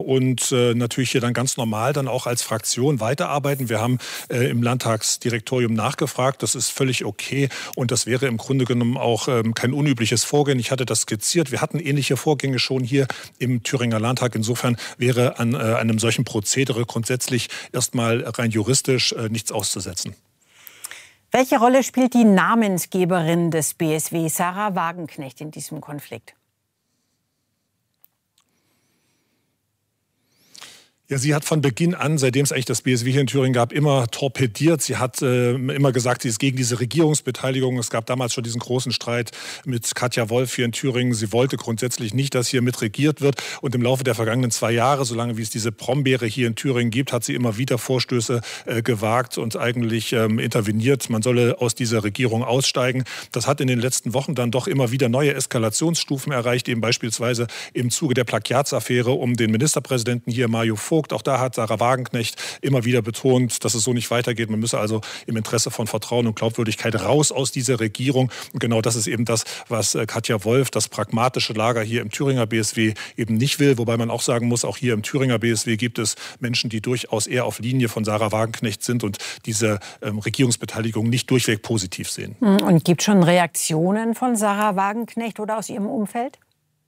und natürlich hier dann ganz normal dann auch als Fraktion weiterarbeiten. Wir haben im Landtagsdirektorium nachgefragt. Das ist völlig okay und das wäre im Grunde genommen auch kein unübliches Vorgehen. Ich hatte das skizziert. Wir hatten ähnliche Vorgänge schon hier im Thüringer Landtag. Insofern wäre an einem solchen Prozedere grundsätzlich erstmal rein juristisch nichts auszusetzen. Welche Rolle spielt die Namensgeberin des BSW, Sahra Wagenknecht, in diesem Konflikt? Ja, sie hat von Beginn an, seitdem es eigentlich das BSW hier in Thüringen gab, immer torpediert. Sie hat immer gesagt, sie ist gegen diese Regierungsbeteiligung. Es gab damals schon diesen großen Streit mit Katja Wolf hier in Thüringen. Sie wollte grundsätzlich nicht, dass hier mit regiert wird. Und im Laufe der vergangenen 2 Jahre, solange wie es diese Brombeere hier in Thüringen gibt, hat sie immer wieder Vorstöße gewagt und eigentlich interveniert. Man solle aus dieser Regierung aussteigen. Das hat in den letzten Wochen dann doch immer wieder neue Eskalationsstufen erreicht, eben beispielsweise im Zuge der Plagiatsaffäre um den Ministerpräsidenten hier, Mario Vogt. Auch da hat Sahra Wagenknecht immer wieder betont, dass es so nicht weitergeht. Man müsse also im Interesse von Vertrauen und Glaubwürdigkeit raus aus dieser Regierung. Und genau das ist eben das, was Katja Wolf, das pragmatische Lager hier im Thüringer BSW, eben nicht will. Wobei man auch sagen muss, auch hier im Thüringer BSW gibt es Menschen, die durchaus eher auf Linie von Sahra Wagenknecht sind und diese Regierungsbeteiligung nicht durchweg positiv sehen. Und gibt es schon Reaktionen von Sahra Wagenknecht oder aus ihrem Umfeld?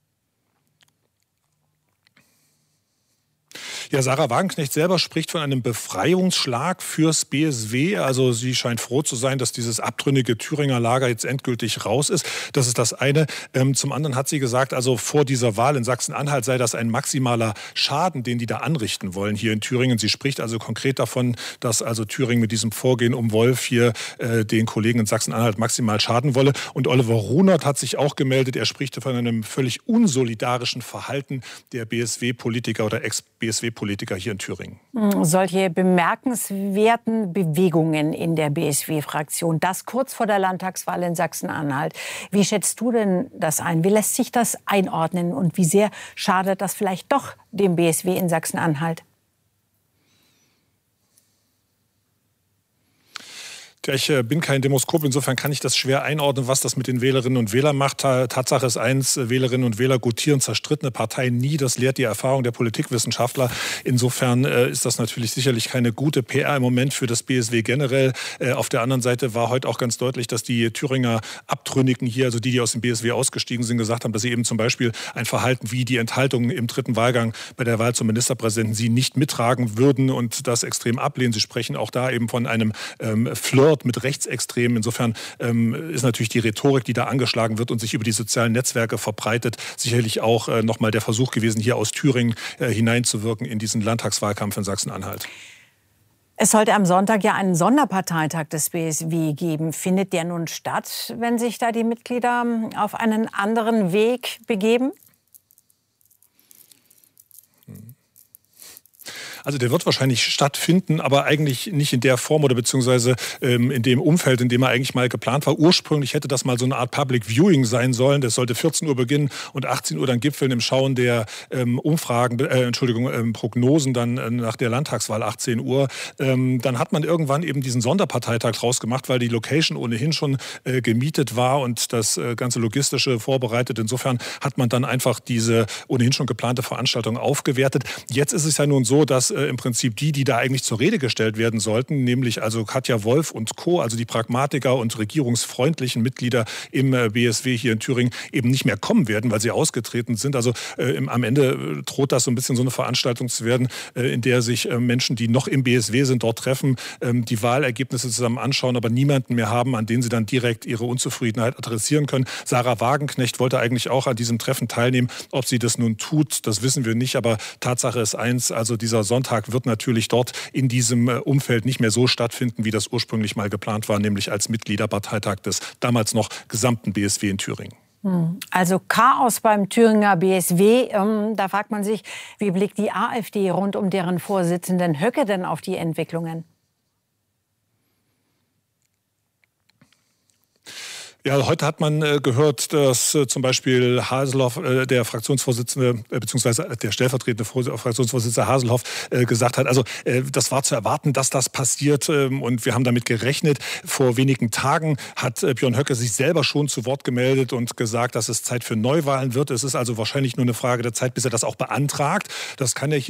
Ja, Sahra Wagenknecht selber spricht von einem Befreiungsschlag fürs BSW. Also sie scheint froh zu sein, dass dieses abtrünnige Thüringer Lager jetzt endgültig raus ist. Das ist das eine. Zum anderen hat sie gesagt, also vor dieser Wahl in Sachsen-Anhalt sei das ein maximaler Schaden, den die da anrichten wollen hier in Thüringen. Sie spricht also konkret davon, dass also Thüringen mit diesem Vorgehen um Wolf hier den Kollegen in Sachsen-Anhalt maximal schaden wolle. Und Oliver Runert hat sich auch gemeldet. Er spricht von einem völlig unsolidarischen Verhalten der BSW-Politiker oder Ex-BSW-Politiker hier in Thüringen. Solche bemerkenswerten Bewegungen in der BSW-Fraktion, das kurz vor der Landtagswahl in Sachsen-Anhalt. Wie schätzt du denn das ein? Wie lässt sich das einordnen und wie sehr schadet das vielleicht doch dem BSW in Sachsen-Anhalt? Ja, ich bin kein Demoskop, insofern kann ich das schwer einordnen, was das mit den Wählerinnen und Wählern macht. Tatsache ist eins, Wählerinnen und Wähler gutieren zerstrittene Parteien nie. Das lehrt die Erfahrung der Politikwissenschaftler. Insofern ist das natürlich sicherlich keine gute PR im Moment für das BSW generell. Auf der anderen Seite war heute auch ganz deutlich, dass die Thüringer Abtrünnigen hier, also die aus dem BSW ausgestiegen sind, gesagt haben, dass sie eben zum Beispiel ein Verhalten wie die Enthaltung im 3. Wahlgang bei der Wahl zum Ministerpräsidenten sie nicht mittragen würden und das extrem ablehnen. Sie sprechen auch da eben von einem Flirt mit Rechtsextremen. Insofern ist natürlich die Rhetorik, die da angeschlagen wird und sich über die sozialen Netzwerke verbreitet, sicherlich auch nochmal der Versuch gewesen, hier aus Thüringen hineinzuwirken in diesen Landtagswahlkampf in Sachsen-Anhalt. Es sollte am Sonntag ja einen Sonderparteitag des BSW geben. Findet der nun statt, wenn sich da die Mitglieder auf einen anderen Weg begeben? Also der wird wahrscheinlich stattfinden, aber eigentlich nicht in der Form oder beziehungsweise in dem Umfeld, in dem er eigentlich mal geplant war. Ursprünglich hätte das mal so eine Art Public Viewing sein sollen. Das sollte 14 Uhr beginnen und 18 Uhr dann gipfeln im Schauen der Prognosen dann nach der Landtagswahl 18 Uhr. Dann hat man irgendwann eben diesen Sonderparteitag draus gemacht, weil die Location ohnehin schon gemietet war und das ganze Logistische vorbereitet. Insofern hat man dann einfach diese ohnehin schon geplante Veranstaltung aufgewertet. Jetzt ist es ja nun so, dass im Prinzip die da eigentlich zur Rede gestellt werden sollten, nämlich also Katja Wolf und Co., also die Pragmatiker und regierungsfreundlichen Mitglieder im BSW hier in Thüringen, eben nicht mehr kommen werden, weil sie ausgetreten sind. Also am Ende droht das so ein bisschen so eine Veranstaltung zu werden, in der sich Menschen, die noch im BSW sind, dort treffen, die Wahlergebnisse zusammen anschauen, aber niemanden mehr haben, an den sie dann direkt ihre Unzufriedenheit adressieren können. Sahra Wagenknecht wollte eigentlich auch an diesem Treffen teilnehmen. Ob sie das nun tut, das wissen wir nicht, aber Tatsache ist eins, also dieser Sonntag wird natürlich dort in diesem Umfeld nicht mehr so stattfinden, wie das ursprünglich mal geplant war, nämlich als Mitgliederparteitag des damals noch gesamten BSW in Thüringen. Also Chaos beim Thüringer BSW. Da fragt man sich, wie blickt die AfD rund um deren Vorsitzenden Höcke denn auf die Entwicklungen? Ja, heute hat man gehört, dass zum Beispiel Haselhoff, der Fraktionsvorsitzende beziehungsweise der stellvertretende Fraktionsvorsitzende Haselhoff gesagt hat, also das war zu erwarten, dass das passiert und wir haben damit gerechnet. Vor wenigen Tagen hat Björn Höcke sich selber schon zu Wort gemeldet und gesagt, dass es Zeit für Neuwahlen wird. Es ist also wahrscheinlich nur eine Frage der Zeit, bis er das auch beantragt. Das kann er hier